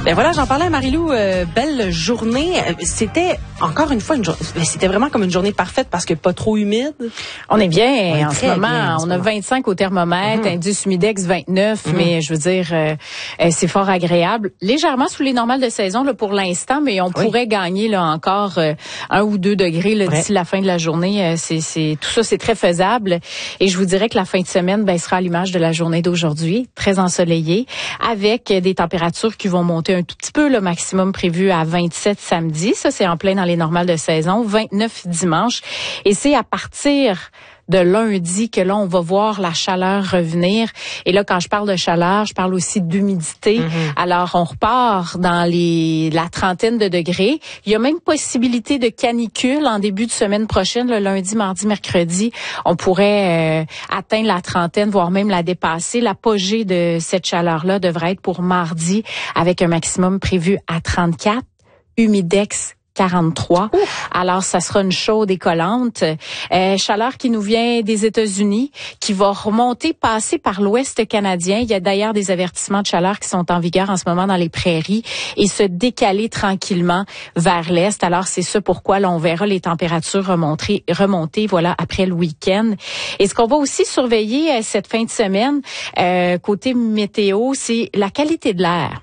Ben voilà, j'en parlais à Marie-Lou, belle journée. C'était encore une fois c'était vraiment comme une journée parfaite parce que pas trop humide. On est bien en ce moment. On a 25 au thermomètre, indice humidex 29, mais je veux dire, c'est fort agréable. Légèrement sous les normales de saison là, pour l'instant, mais on pourrait gagner là encore 1 ou 2 degrés là, d'ici la fin de la journée. Tout ça, c'est très faisable. Et je vous dirais que la fin de semaine sera à l'image de la journée d'aujourd'hui, très ensoleillée, avec des températures qui vont monter un tout petit peu, le maximum prévu à 27 samedi. Ça, c'est en plein dans les normales de saison. 29 dimanche. Et c'est à partir de lundi que là, on va voir la chaleur revenir. Et là, quand je parle de chaleur, je parle aussi d'humidité. Alors, on repart dans la trentaine de degrés. Il y a même possibilité de canicule en début de semaine prochaine, le lundi, mardi, mercredi. On pourrait atteindre la trentaine, voire même la dépasser. L'apogée de cette chaleur-là devrait être pour mardi, avec un maximum prévu à 34. Humidex 43. Alors, ça sera une chaude et collante. Chaleur qui nous vient des États-Unis, qui va remonter, passer par l'ouest canadien. Il y a d'ailleurs des avertissements de chaleur qui sont en vigueur en ce moment dans les prairies et se décaler tranquillement vers l'est. Alors, c'est ça pourquoi là, on verra les températures remonter voilà, après le week-end. Et ce qu'on va aussi surveiller cette fin de semaine, côté météo, c'est la qualité de l'air.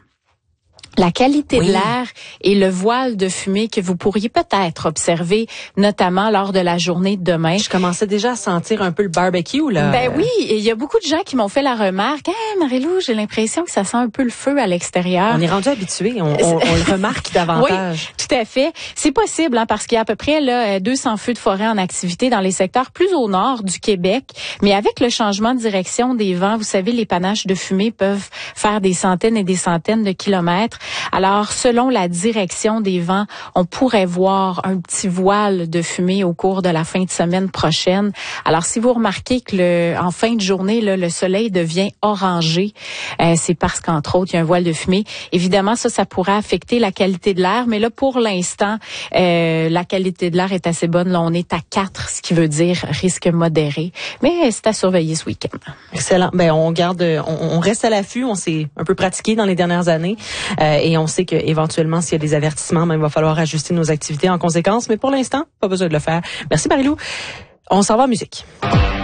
La qualité de l'air et le voile de fumée que vous pourriez peut-être observer, notamment lors de la journée de demain. Je commençais déjà à sentir un peu le barbecue, là. Ben oui, il y a beaucoup de gens qui m'ont fait la remarque. Hey, Marie-Lou, j'ai l'impression que ça sent un peu le feu à l'extérieur. On est rendu habitué, on le remarque davantage. Oui, tout à fait. C'est possible, parce qu'il y a à peu près là 200 feux de forêt en activité dans les secteurs plus au nord du Québec. Mais avec le changement de direction des vents, vous savez, les panaches de fumée peuvent faire des centaines et des centaines de kilomètres. Alors, selon la direction des vents, on pourrait voir un petit voile de fumée au cours de la fin de semaine prochaine. Alors, si vous remarquez que en fin de journée, là, le soleil devient orangé, c'est parce qu'entre autres, il y a un voile de fumée. Évidemment, ça pourrait affecter la qualité de l'air, mais là, pour l'instant, la qualité de l'air est assez bonne. Là, on est à 4, ce qui veut dire risque modéré. Mais c'est à surveiller ce week-end. Excellent. Ben, on reste à l'affût. On s'est un peu pratiqué dans les dernières années. Et on sait qu'éventuellement, s'il y a des avertissements, il va falloir ajuster nos activités en conséquence. Mais pour l'instant, pas besoin de le faire. Merci Marie-Lou. On s'en va en musique.